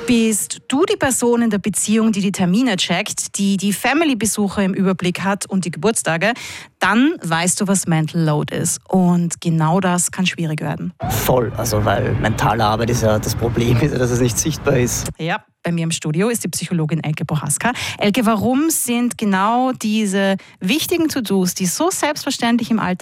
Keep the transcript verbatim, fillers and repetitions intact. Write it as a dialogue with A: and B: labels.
A: Bist du die Person in der Beziehung, die die Termine checkt, die die Family-Besuche im Überblick hat und die Geburtstage, dann weißt du, was Mental Load ist. Und genau das kann schwierig werden.
B: Voll, also weil mentale Arbeit ist ja das Problem, ist ja, dass es nicht sichtbar ist.
A: Ja, bei mir im Studio ist die Psychologin Elke Bohaska. Elke, warum sind genau diese wichtigen To-Dos, die so selbstverständlich im Alltag